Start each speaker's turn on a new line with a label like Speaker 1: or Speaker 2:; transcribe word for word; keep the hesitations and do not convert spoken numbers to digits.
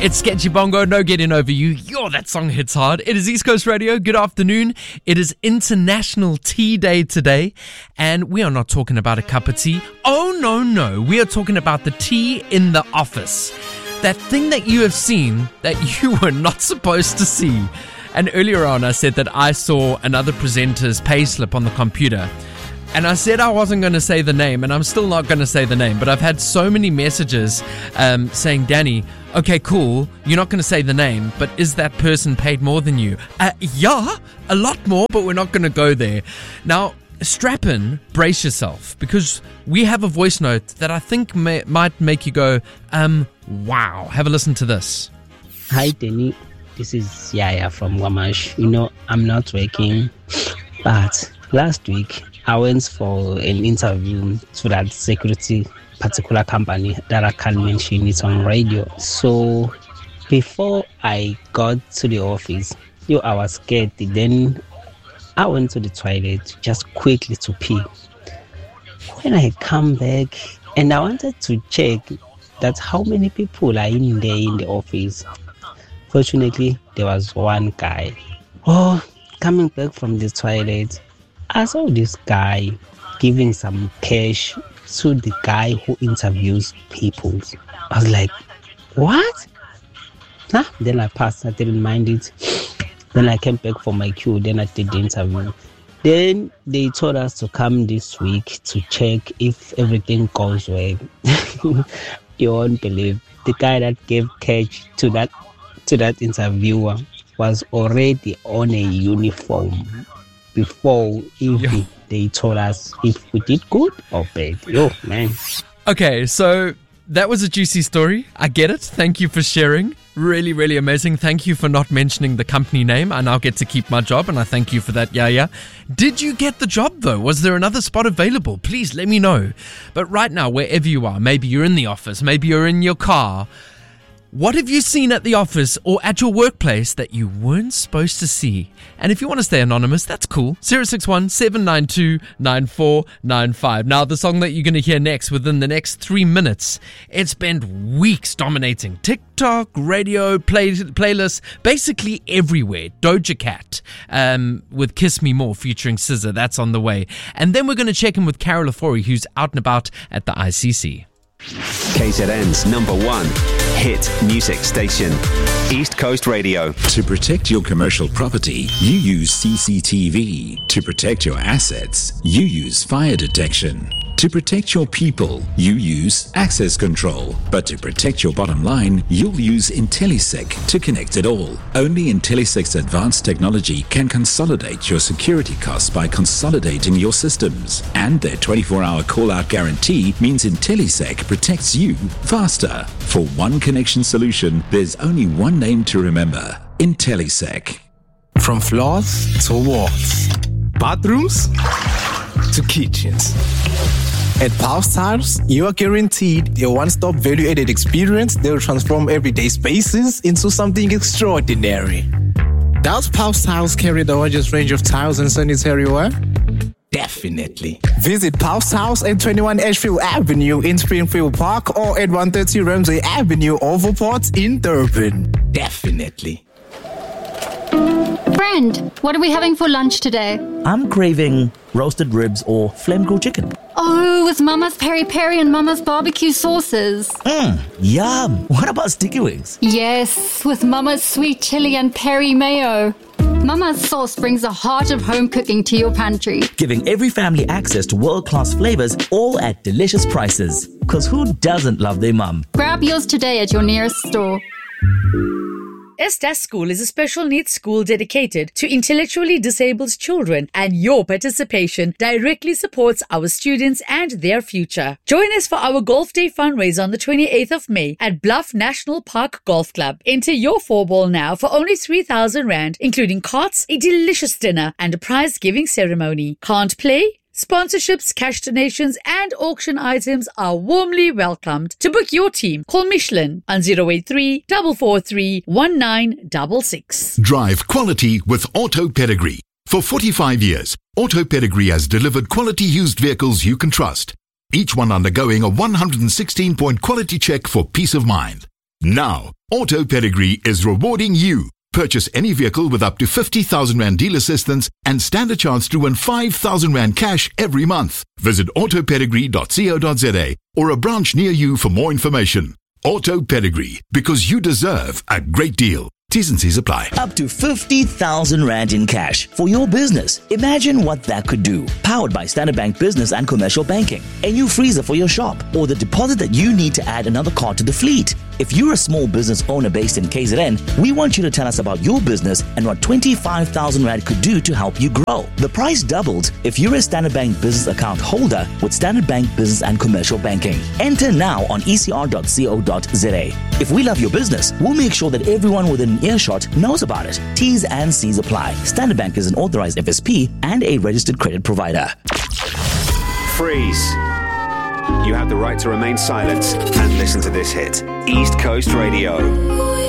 Speaker 1: It's Sketchy Bongo, No Getting Over You. Yo, that song hits hard. It is East Coast Radio. Good afternoon. It is International Tea Day today, and we are not talking about a cup of tea. Oh, no, no. We are talking about the tea in the office. That thing that you have seen that you were not supposed to see. And earlier on, I said that I saw another presenter's payslip on the computer. And I said I wasn't going to say the name, and I'm still not going to say the name. But I've had so many messages um, saying, Danny, okay, cool, you're not going to say the name, but is that person paid more than you? Uh, yeah, a lot more, but we're not going to go there. Now, strap in, brace yourself, because we have a voice note that I think may, might make you go, um, wow. Have a listen to this.
Speaker 2: Hi, Danny. This is Yaya from Wamash. You know, I'm not working, but last week, I went for an interview to that security particular company that I can't mention it on radio. So before I got to the office, yo, I was scared. Then I went to the toilet just quickly to pee. When I come back and I wanted to check that how many people are in there in the office. Fortunately, there was one guy. Oh, coming back from the toilet, I saw this guy giving some cash to the guy who interviews people. I was like, what? Huh? Then I passed, I didn't mind it. Then I came back for my queue, then I did the interview. Then they told us to come this week to check if everything goes well. You won't believe, the guy that gave cash to that to that interviewer was already on a uniform before even Yo. They told us if we did good or bad. Yo, man.
Speaker 1: Okay, so that was a juicy story. I get it. Thank you for sharing. Really, really amazing. Thank you for not mentioning the company name. I now get to keep my job, and I thank you for that, yeah, yeah. Did you get the job, though? Was there another spot available? Please let me know. But right now, wherever you are, maybe you're in the office, maybe you're in your car, what have you seen at the office or at your workplace that you weren't supposed to see? And if you want to stay anonymous, that's cool. zero six one, seven nine two, nine four nine five. Now, the song that you're going to hear next within the next three minutes, it's spent weeks dominating TikTok, radio, play, playlists, basically everywhere. Doja Cat um, with Kiss Me More featuring S Z A. That's on the way. And then we're going to check in with Carol Afori, who's out and about at the I C C.
Speaker 3: K Z N's number one hit music station, East Coast Radio.
Speaker 4: To protect your commercial property, you use C C T V. To protect your assets, you use fire detection. To protect your people, you use access control. But to protect your bottom line, you'll use IntelliSec to connect it all. Only IntelliSec's advanced technology can consolidate your security costs by consolidating your systems. And their twenty-four hour call-out guarantee means IntelliSec protects you faster. For one connection solution, there's only one name to remember: IntelliSec.
Speaker 5: From floors to walls, bathrooms to kitchens. At Pulse Tiles, you are guaranteed a one-stop value-added experience that will transform everyday spaces into something extraordinary. Does Pulse Tiles carry the largest range of tiles and sanitary ware? Definitely. Visit Pulse Tiles at twenty-one Ashfield Avenue in Springfield Park or at one thirty Ramsey Avenue, Overport in Durban. Definitely.
Speaker 6: Friend, what are we having for lunch today?
Speaker 7: I'm craving roasted ribs or flame grilled chicken.
Speaker 6: Oh, with Mama's peri peri and Mama's barbecue sauces.
Speaker 7: Mmm, yum. What about sticky wings?
Speaker 6: Yes, with Mama's sweet chili and peri mayo. Mama's sauce brings the heart of home cooking to your pantry.
Speaker 7: Giving every family access to world-class flavors, all at delicious prices. Because who doesn't love their mum?
Speaker 6: Grab yours today at your nearest store.
Speaker 8: Estes School is a special needs school dedicated to intellectually disabled children, and your participation directly supports our students and their future. Join us for our Golf Day fundraiser on the twenty-eighth of May at Bluff National Park Golf Club. Enter your four ball now for only three thousand rand, including carts, a delicious dinner, and a prize-giving ceremony. Can't play? Sponsorships, cash donations, and auction items are warmly welcomed. To book your team, call Michelin on zero eight three, four four three, one nine six six.
Speaker 9: Drive quality with Auto Pedigree. For forty-five years, Auto Pedigree has delivered quality used vehicles you can trust. Each one undergoing a one hundred sixteen point quality check for peace of mind. Now, Auto Pedigree is rewarding you. Purchase any vehicle with up to fifty thousand rand deal assistance and stand a chance to win five thousand rand cash every month. Visit auto pedigree dot co dot za or a branch near you for more information. Auto Pedigree, because you deserve a great deal. T's and C's apply.
Speaker 7: Up to fifty thousand rand in cash for your business. Imagine what that could do. Powered by Standard Bank Business and Commercial Banking. A new freezer for your shop, or the deposit that you need to add another car to the fleet. If you're a small business owner based in K Z N, we want you to tell us about your business and what twenty-five thousand rand could do to help you grow. The price doubled if you're a Standard Bank Business account holder with Standard Bank Business and Commercial Banking. Enter now on e c r dot co dot za. If we love your business, we'll make sure that everyone within an earshot knows about it. T's and C's apply. Standard Bank is an authorized F S P and a registered credit provider.
Speaker 3: Freeze. You have the right to remain silent and listen to this hit. East Coast Radio.